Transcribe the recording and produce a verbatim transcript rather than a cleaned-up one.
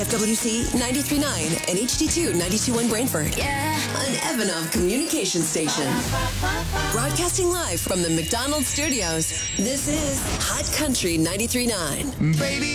F W C ninety-three point nine and H D two ninety-two point one Brantford. Yeah. An Evanov communication station. Broadcasting live from the McDonald's studios. This is Hot Country ninety-three point nine. Baby.